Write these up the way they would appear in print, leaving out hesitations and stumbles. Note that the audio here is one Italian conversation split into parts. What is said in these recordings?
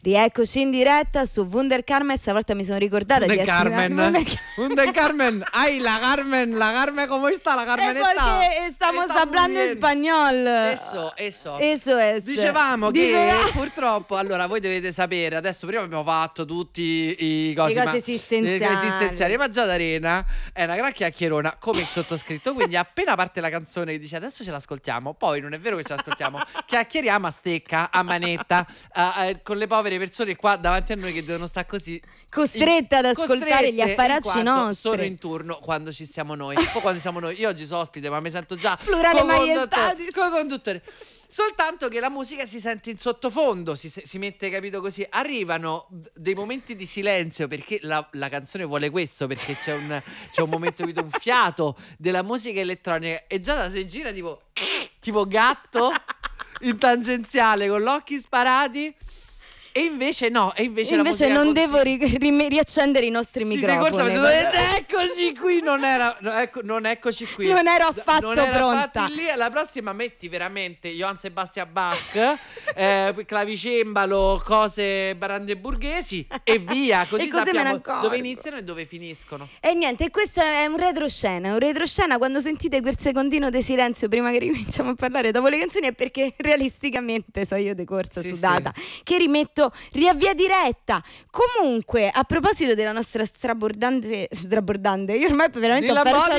Rieccoci in diretta su Wunder Carmen. Stavolta mi sono ricordata Wunder di Carmen. Wunder Carmen. Ay, la Carmen, ¿cómo está? La Carmen está. Porque estamos hablando español. Eso es. Dicevamo che purtroppo, allora voi dovete sapere, adesso prima abbiamo fatto tutti i cose esistenziali, ma Giada Arena è una gran chiacchierona come il sottoscritto, quindi appena parte la canzone che dice adesso ce l'ascoltiamo, poi non è vero che ce l'ascoltiamo, chiacchieriamo a stecca, a manetta, con le povere persone qua davanti a noi che devono stare così costrette ad ascoltare gli affaracci nostri. Sono in turno quando ci siamo noi. Poi quando siamo noi, io oggi sono ospite ma mi sento già plurale maiestatis co-conduttore. Soltanto che la musica si sente in sottofondo, si mette, capito, così. Arrivano dei momenti di silenzio perché la canzone vuole questo, perché c'è un momento, capito, un fiato della musica elettronica e già si gira tipo gatto in tangenziale con gli occhi sparati. E invece no, la musica non devo riaccendere i nostri microfoni. Eccoci qui, non eccoci qui. Non ero affatto pronta. Lì, alla prossima metti veramente Johann Sebastian Bach, clavicembalo, cose brandeburghesi e via, così sappiamo dove iniziano e dove finiscono. E niente, questo è un retroscena, quando sentite quel secondino di silenzio prima che ricominciamo a parlare dopo le canzoni è perché realisticamente so io di corsa sudata, che rimetto riavvia diretta. Comunque, a proposito della nostra strabordante, io ormai veramente ho perso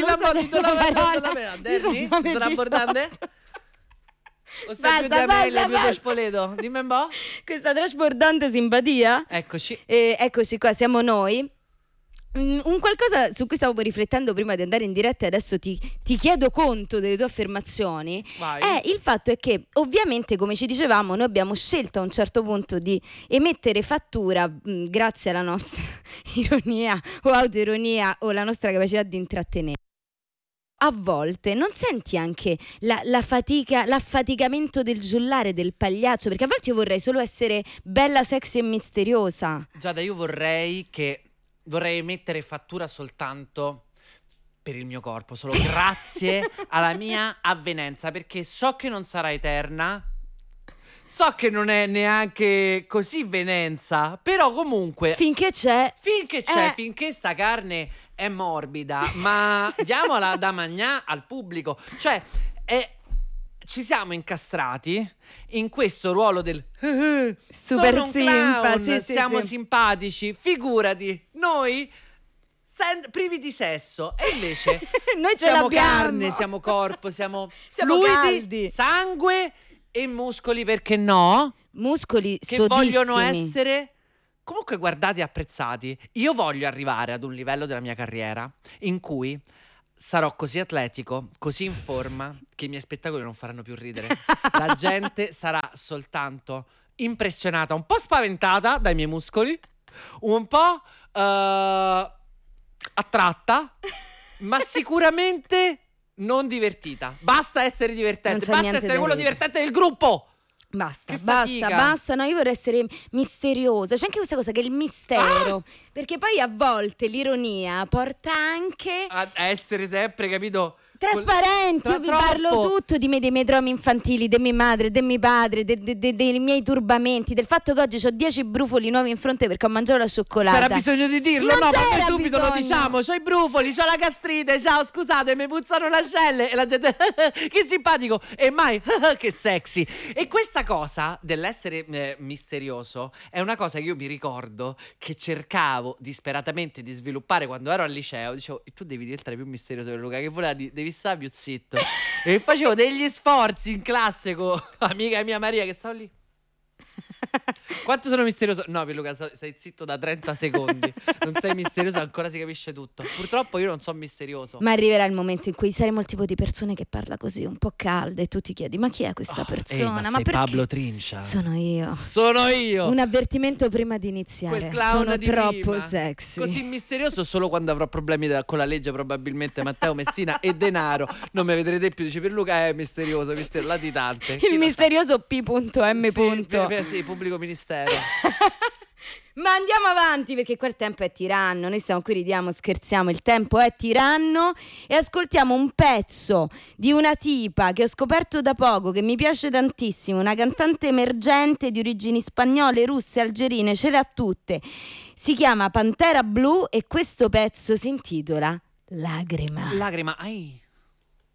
strabordante. O sei più Damele, più Spoleto? Dimmi un po'. Questa trasbordante simpatia. Eccoci. Eccoci qua, siamo noi. Un qualcosa su cui stavo riflettendo prima di andare in diretta e adesso ti chiedo conto delle tue affermazioni. È il fatto è che ovviamente, come ci dicevamo, noi abbiamo scelto a un certo punto di emettere fattura grazie alla nostra ironia o autoironia o la nostra capacità di intrattenere. A volte non senti anche la fatica, l'affaticamento del giullare, del pagliaccio? Perché a volte io vorrei solo essere bella, sexy e misteriosa. Giada, io vorrei mettere fattura soltanto per il mio corpo, solo grazie alla mia avvenenza, perché so che non sarà eterna, so che non è neanche così venenza, però comunque finché sta carne è morbida, ma diamola da mangià al pubblico, cioè ci siamo incastrati in questo ruolo del super clown, siamo simpatici, figurati, noi privi di sesso e invece noi siamo carne, siamo corpo, siamo fluidi, caldi. Sangue e muscoli, perché no? Muscoli che sodissimi. Vogliono essere comunque guardati e apprezzati. Io voglio arrivare ad un livello della mia carriera in cui sarò così atletico, così in forma, che i miei spettacoli non faranno più ridere. La gente sarà soltanto impressionata, un po' spaventata dai miei muscoli, un po' attratta, ma sicuramente non divertita. Basta essere divertente, basta essere quello divertente del gruppo. Basta. No, io vorrei essere misteriosa. C'è anche questa cosa che è il mistero. Perché poi a volte l'ironia porta anche a essere sempre, capito, trasparenti. Io vi parlo tutto di me, dei miei traumi infantili, di mia madre, di mio padre, dei miei turbamenti, del fatto che oggi ho 10 brufoli nuovi in fronte perché ho mangiato la cioccolata. C'era bisogno di dirlo? Non no, ma c'era noi subito bisogno. Lo diciamo. C'ho i brufoli, c'ho la gastrite, ciao, scusate, mi puzzano le ascelle. E la gente, che simpatico. E mai, che sexy. E questa cosa dell'essere misterioso è una cosa che io mi ricordo che cercavo disperatamente di sviluppare quando ero al liceo. Dicevo, tu devi diventare più misterioso per Luca, che voleva devi stare più zitto. E facevo degli sforzi in classe con amica mia Maria che stavo lì. Quanto sono misterioso? No, Pierluca, stai zitto da 30 secondi. Non sei misterioso, ancora si capisce tutto. Purtroppo io non sono misterioso. Ma arriverà il momento in cui saremo il tipo di persone che parla così, un po' calda, e tu ti chiedi, ma chi è questa persona? Ma sei Pablo Trincia. Sono io. Un avvertimento prima di iniziare. Quel clown sono di troppo prima. Sexy. Così misterioso solo quando avrò problemi con la legge, probabilmente Matteo Messina e denaro. Non mi vedrete più. Dice Pierluca è misterioso, latitante. Il misterioso P.M. Sì, pubblico ministero. Ma andiamo avanti perché qua il tempo è tiranno. Noi stiamo qui, ridiamo, scherziamo, il tempo è tiranno. E ascoltiamo un pezzo di una tipa che ho scoperto da poco, che mi piace tantissimo, una cantante emergente di origini spagnole, russe, algerine, ce le ha tutte. Si chiama Pantera Blu e questo pezzo si intitola Lagrima. Lagrima, ai.